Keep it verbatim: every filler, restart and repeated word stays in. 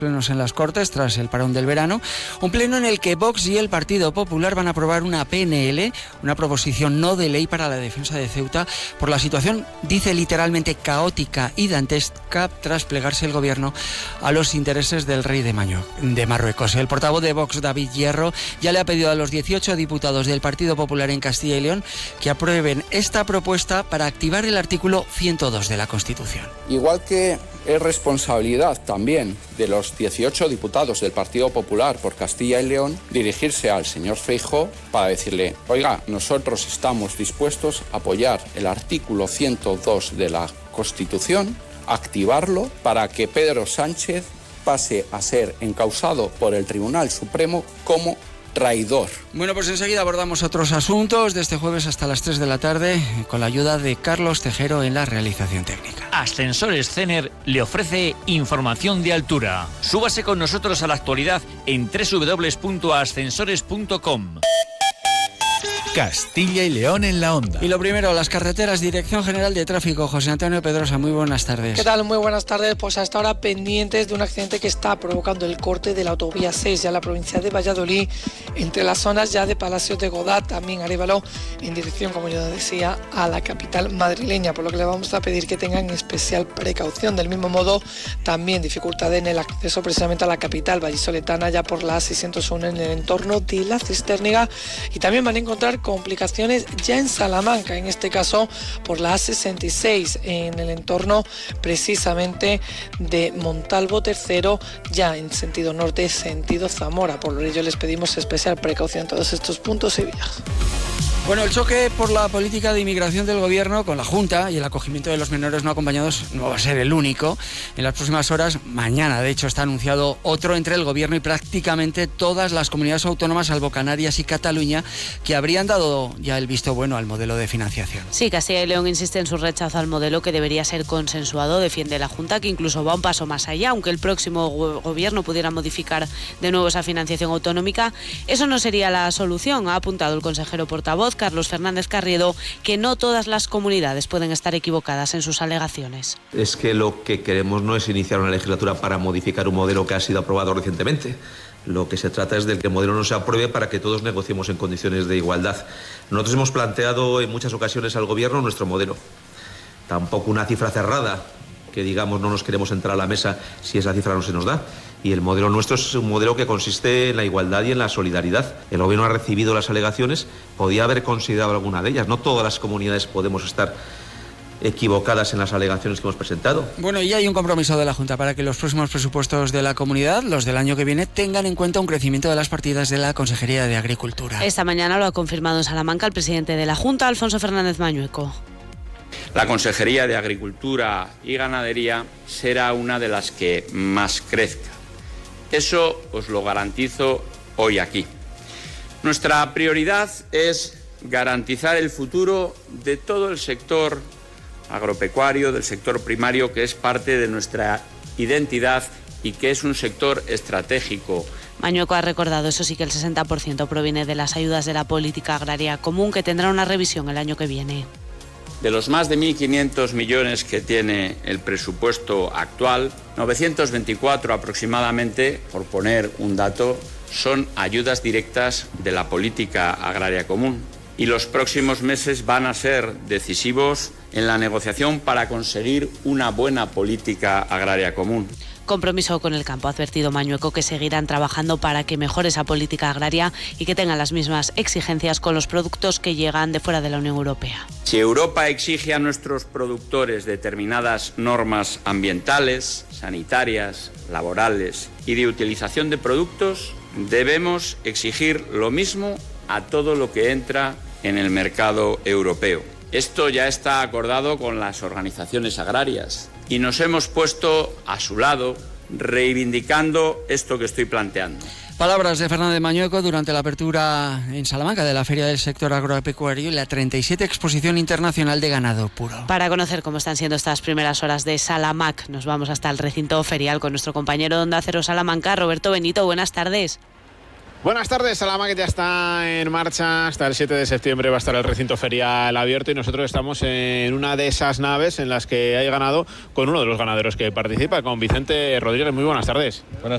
plenos en las Cortes tras el parón del verano, un pleno en el que Vox y el Partido Popular van a aprobar una P N L, una proposición no de ley para la defensa de Ceuta, por la situación, dice literalmente, caótica y dantesca tras plegarse el gobierno a los intereses del rey de, Maño, de Marruecos. El portavoz de Vox, David Hierro, ya le ha pedido a los dieciocho diputados del Partido Popular en Castilla y León que aprueben esta propuesta para activar el artículo ciento dos de la Constitución. Igual que es responsabilidad también de los dieciocho diputados del Partido Popular por Castilla y León dirigirse al señor Feijóo para decirle: oiga, nosotros estamos dispuestos a apoyar el artículo ciento dos de la Constitución, activarlo para que Pedro Sánchez pase a ser encausado por el Tribunal Supremo como traidor. Bueno, pues enseguida abordamos otros asuntos de este jueves hasta las tres de la tarde con la ayuda de Carlos Tejero en la realización técnica. Ascensores Cener le ofrece información de altura. Súbase con nosotros a la actualidad en doble u doble u doble u punto ascensores punto com. Castilla y León en la onda. Y lo primero, las carreteras, Dirección General de Tráfico. José Antonio Pedrosa, muy buenas tardes. ¿Qué tal? Muy buenas tardes. Pues hasta ahora pendientes de un accidente que está provocando el corte de la autovía seis ya en la provincia de Valladolid, entre las zonas ya de Palacios de Godá, también Arévalo, en dirección, como yo decía, a la capital madrileña, por lo que le vamos a pedir que tengan especial precaución. Del mismo modo, también dificultad en el acceso precisamente a la capital vallisoletana, ya por la A seiscientos uno en el entorno de la Cisterniga, y también van a encontrar complicaciones ya en Salamanca, en este caso por la A sesenta y seis en el entorno precisamente de Montalvo tercero, ya en sentido norte, sentido Zamora. Por ello les pedimos especial precaución en todos estos puntos y vías. Bueno, el choque por la política de inmigración del gobierno con la Junta y el acogimiento de los menores no acompañados no va a ser el único. En las próximas horas, mañana de hecho, está anunciado otro entre el gobierno y prácticamente todas las comunidades autónomas, salvo Canarias y Cataluña, que habrían dado ya el visto bueno al modelo de financiación. Sí, Castilla y León insiste en su rechazo al modelo, que debería ser consensuado. Defiende la Junta que incluso va un paso más allá, aunque el próximo go- gobierno pudiera modificar de nuevo esa financiación autonómica. Eso no sería la solución, ha apuntado el consejero portavoz Carlos Fernández Carriedo, que no todas las comunidades pueden estar equivocadas en sus alegaciones. Es que lo que queremos no es iniciar una legislatura para modificar un modelo que ha sido aprobado recientemente. Lo que se trata es de que el modelo no se apruebe para que todos negociemos en condiciones de igualdad. Nosotros hemos planteado en muchas ocasiones al gobierno nuestro modelo. Tampoco una cifra cerrada, que digamos no nos queremos entrar a la mesa si esa cifra no se nos da. Y el modelo nuestro es un modelo que consiste en la igualdad y en la solidaridad. El gobierno ha recibido las alegaciones, podía haber considerado alguna de ellas. No todas las comunidades podemos estar equivocadas en las alegaciones que hemos presentado. Bueno, y hay un compromiso de la Junta para que los próximos presupuestos de la comunidad, los del año que viene, tengan en cuenta un crecimiento de las partidas de la Consejería de Agricultura. Esta mañana lo ha confirmado en Salamanca el presidente de la Junta, Alfonso Fernández Mañueco. La Consejería de Agricultura y Ganadería será una de las que más crezca. Eso os lo garantizo hoy aquí. Nuestra prioridad es garantizar el futuro de todo el sector agropecuario, del sector primario, que es parte de nuestra identidad y que es un sector estratégico. Mañueco ha recordado, eso sí, que el sesenta por ciento proviene de las ayudas de la política agraria común, que tendrá una revisión el año que viene. De los más de mil quinientos millones que tiene el presupuesto actual, novecientos veinticuatro aproximadamente, por poner un dato, son ayudas directas de la política agraria común. Y los próximos meses van a ser decisivos en la negociación para conseguir una buena política agraria común. Compromiso con el campo, ha advertido Mañueco, que seguirán trabajando para que mejore esa política agraria y que tengan las mismas exigencias con los productos que llegan de fuera de la Unión Europea. Si Europa exige a nuestros productores determinadas normas ambientales, sanitarias, laborales y de utilización de productos, debemos exigir lo mismo a todo lo que entra en el mercado europeo. Esto ya está acordado con las organizaciones agrarias y nos hemos puesto a su lado reivindicando esto que estoy planteando. Palabras de Fernández Mañueco durante la apertura en Salamanca de la Feria del Sector Agropecuario y la treinta y siete Exposición Internacional de Ganado Puro. Para conocer cómo están siendo estas primeras horas de Salamac, nos vamos hasta el recinto ferial con nuestro compañero de Onda Cero Salamanca, Roberto Benito. Buenas tardes. Buenas tardes, Salamanca ya está en marcha. Hasta el siete de septiembre va a estar el recinto ferial abierto y nosotros estamos en una de esas naves en las que hay ganado con uno de los ganaderos que participa, con Vicente Rodríguez. Muy buenas tardes. Buenas